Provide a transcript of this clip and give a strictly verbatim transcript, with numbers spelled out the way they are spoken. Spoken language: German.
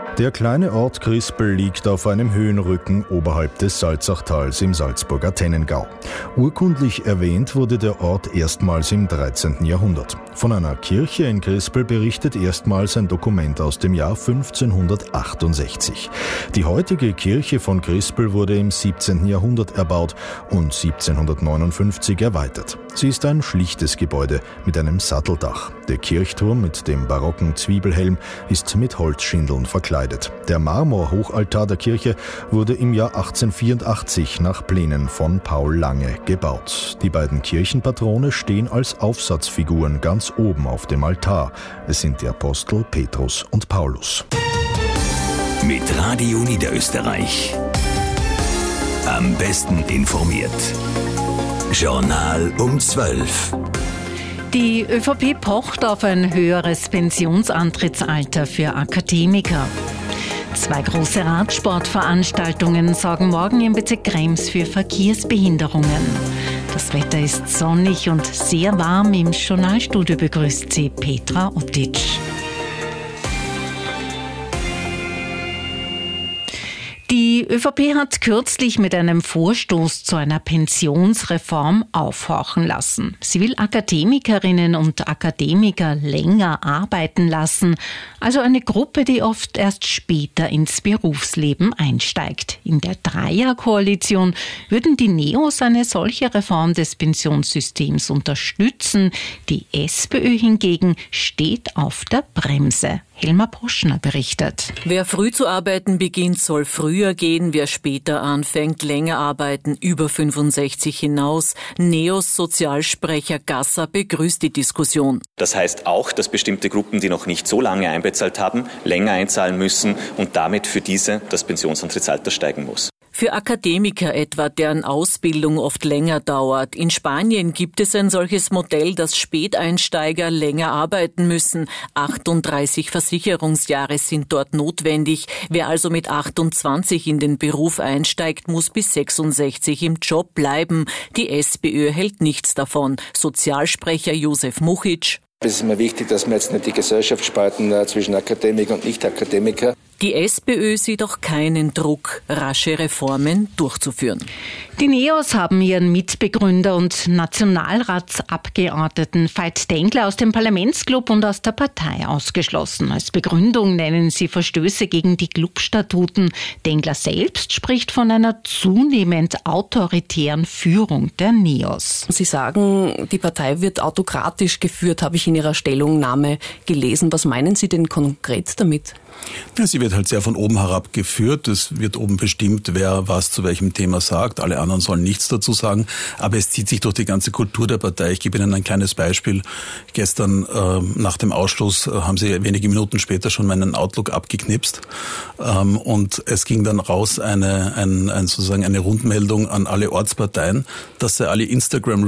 Der kleine Ort Crispel liegt auf einem Höhenrücken oberhalb des Salzachtals im Salzburger Tennengau. Urkundlich erwähnt wurde der Ort erstmals im dreizehnten Jahrhundert. Von einer Kirche in Crispel berichtet erstmals ein Dokument aus dem Jahr fünfzehnhundertachtundsechzig. Die heutige Kirche von Crispel wurde im siebzehnten Jahrhundert erbaut und siebzehnhundertneunundfünfzig erweitert. Sie ist ein schlichtes Gebäude mit einem Satteldach. Der Kirchturm mit dem barocken Zwiebelhelm ist mit Holzschindeln verkleidet. Der Marmorhochaltar der Kirche wurde im Jahr achtzehnhundertvierundachtzig nach Plänen von Paul Lange gebaut. Die beiden Kirchenpatrone stehen als Aufsatzfiguren ganz oben auf dem Altar. Es sind die Apostel Petrus und Paulus. Mit Radio Niederösterreich. Am besten informiert. Journal um zwölf. Die ÖVP pocht auf ein höheres Pensionsantrittsalter für Akademiker. Zwei große Radsportveranstaltungen sorgen morgen im Bezirk Krems für Verkehrsbehinderungen. Das Wetter ist sonnig und sehr warm. Im Journalstudio begrüßt sie Petra Otic. Die ÖVP hat kürzlich mit einem Vorstoß zu einer Pensionsreform aufhorchen lassen. Sie will Akademikerinnen und Akademiker länger arbeiten lassen, also eine Gruppe, die oft erst später ins Berufsleben einsteigt. In der Dreierkoalition würden die Neos eine solche Reform des Pensionssystems unterstützen. Die SPÖ hingegen steht auf der Bremse. Helma Poschner berichtet. Wer früh zu arbeiten beginnt, soll früher gehen. Wer später anfängt, länger arbeiten, über fünfundsechzig hinaus. Neos Sozialsprecher Gasser begrüßt die Diskussion. Das heißt auch, dass bestimmte Gruppen, die noch nicht so lange einbezahlt haben, länger einzahlen müssen und damit für diese das Pensionsantrittsalter steigen muss. Für Akademiker etwa, deren Ausbildung oft länger dauert. In Spanien gibt es ein solches Modell, dass Späteinsteiger länger arbeiten müssen. achtunddreißig Versicherungsjahre sind dort notwendig. Wer also mit achtundzwanzig in den Beruf einsteigt, muss bis sechsundsechzig im Job bleiben. Die SPÖ hält nichts davon. Sozialsprecher Josef Muchic. Es ist mir wichtig, dass wir jetzt nicht die Gesellschaft spalten äh, zwischen Akademiker und Nicht-Akademiker. Die SPÖ sieht auch keinen Druck, rasche Reformen durchzuführen. Die Neos haben ihren Mitbegründer und Nationalratsabgeordneten Veit Dengler aus dem Parlamentsclub und aus der Partei ausgeschlossen. Als Begründung nennen sie Verstöße gegen die Clubstatuten. Dengler selbst spricht von einer zunehmend autoritären Führung der Neos. Sie sagen, die Partei wird autokratisch geführt, habe ich in Ihrer Stellungnahme gelesen. Was meinen Sie denn konkret damit? Ja, sie wird halt sehr von oben herab geführt. Es wird oben bestimmt, wer was zu welchem Thema sagt. Alle anderen sollen nichts dazu sagen. Aber es zieht sich durch die ganze Kultur der Partei. Ich gebe Ihnen ein kleines Beispiel. Gestern äh, nach dem Ausschluss äh, haben sie wenige Minuten später schon meinen Outlook abgeknipst. Ähm, und es ging dann raus eine, ein, ein, sozusagen eine Rundmeldung an alle Ortsparteien, dass sie alle Instagram